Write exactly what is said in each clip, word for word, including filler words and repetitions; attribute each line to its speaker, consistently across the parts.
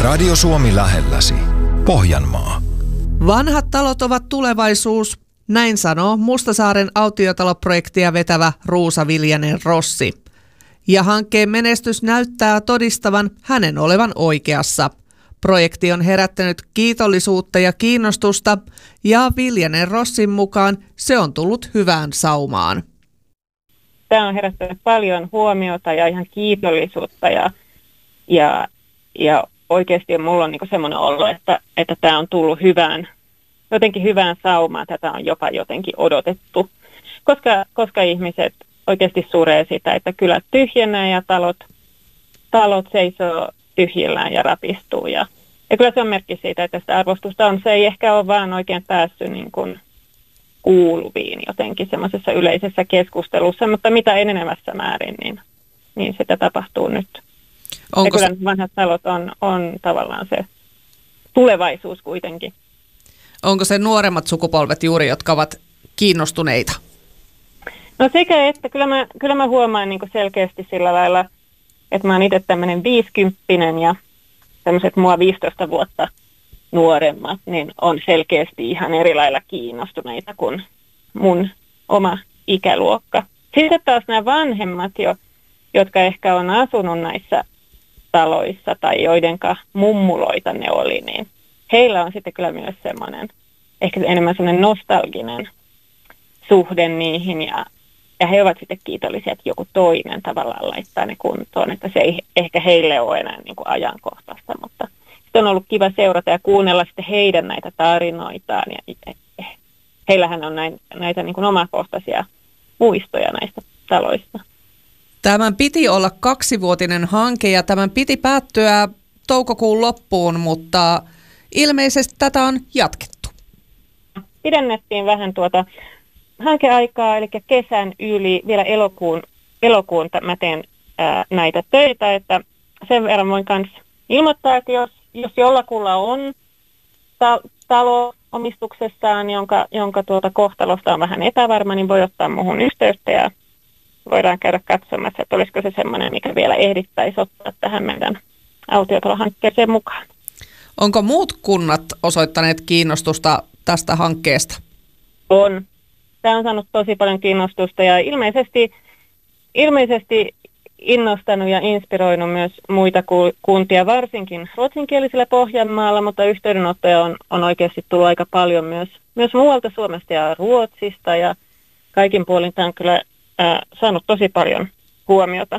Speaker 1: Radio Suomi lähelläsi. Pohjanmaa.
Speaker 2: Vanhat talot ovat tulevaisuus, näin sanoo Mustasaaren autiotaloprojektia vetävä Ruusa Viljanen Rossi. Ja hankkeen menestys näyttää todistavan hänen olevan oikeassa. Projekti on herättänyt kiitollisuutta ja kiinnostusta, ja Viljanen Rossin mukaan se on tullut hyvään saumaan.
Speaker 3: Tämä on herättänyt paljon huomiota ja ihan kiitollisuutta, ja, ja, ja oikeasti mulla on niinku semmoinen olo, että, että tämä on tullut hyvään, jotenkin hyvään saumaan. Tätä on jopa jotenkin odotettu, koska, koska ihmiset oikeasti suree sitä, että kylät tyhjenee ja talot, talot seisoo tyhjillään ja rapistuu. Ja, ja kyllä se on merkki siitä, että sitä arvostusta on. Se ei ehkä ole vaan oikein päässyt niin kuin kuuluviin jotenkin semmoisessa yleisessä keskustelussa, mutta mitä enenevässä määrin, niin, niin sitä tapahtuu nyt. Onko ja kyllä se... vanhat talot on, on tavallaan se tulevaisuus kuitenkin.
Speaker 2: Onko se nuoremmat sukupolvet juuri, jotka ovat kiinnostuneita?
Speaker 3: No sekä että, kyllä mä, kyllä mä huomaan niin kuin selkeästi sillä lailla, että mä oon itse tämmöinen viisikymppinen ja tämmöiset mua viisitoista vuotta nuoremmat, niin on selkeästi ihan eri lailla kiinnostuneita kuin mun oma ikäluokka. Sitten taas nämä vanhemmat, jo, jotka ehkä on asunut näissä taloissa tai joidenka mummuloita ne oli, niin heillä on sitten kyllä myös semmoinen, ehkä enemmän semmoinen nostalginen suhde niihin ja Ja he ovat sitten kiitollisia, että joku toinen tavallaan laittaa ne kuntoon, että se ei ehkä heille ole enää niin kuin ajankohtaista, mutta sitten on ollut kiva seurata ja kuunnella sitten heidän näitä tarinoitaan. Ja heillähän on näin, näitä niin kuin omakohtaisia muistoja näistä taloista.
Speaker 2: Tämän piti olla kaksivuotinen hanke ja tämän piti päättyä toukokuun loppuun, mutta ilmeisesti tätä on jatkettu.
Speaker 3: Pidennettiin vähän tuota hankeaikaa, eli kesän yli, vielä elokuun, elokuun mä teen ää, näitä töitä, että sen verran voin myös ilmoittaa, että jos, jos jollakulla on ta- talo omistuksessaan, jonka, jonka tuota kohtalosta on vähän epävarma, niin voi ottaa muuhun yhteyttä ja voidaan käydä katsomassa, että olisiko se semmoinen, mikä vielä ehdittäisi ottaa tähän meidän autiotalohankkeeseen mukaan.
Speaker 2: Onko muut kunnat osoittaneet kiinnostusta tästä hankkeesta?
Speaker 3: On. Tämä on saanut tosi paljon kiinnostusta ja ilmeisesti, ilmeisesti innostanut ja inspiroinut myös muita kuntia, varsinkin ruotsinkielisellä Pohjanmaalla, mutta yhteydenottoja on, on oikeasti tullut aika paljon myös, myös muualta Suomesta ja Ruotsista ja kaikin puolin tämä on kyllä äh, saanut tosi paljon huomiota.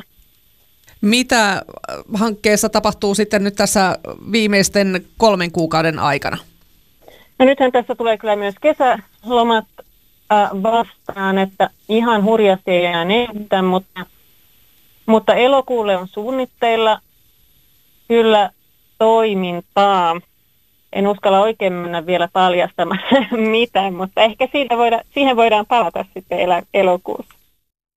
Speaker 2: Mitä hankkeessa tapahtuu sitten nyt tässä viimeisten kolmen kuukauden aikana?
Speaker 3: No nythän tässä tulee kyllä myös kesälomat vastaan, että ihan hurjasti ei enää ehditä, mutta, mutta elokuulle on suunnitteilla kyllä toimintaa. En uskalla oikein mennä vielä paljastamaan mitään, mutta ehkä siitä voida, siihen voidaan palata sitten elä, elokuussa.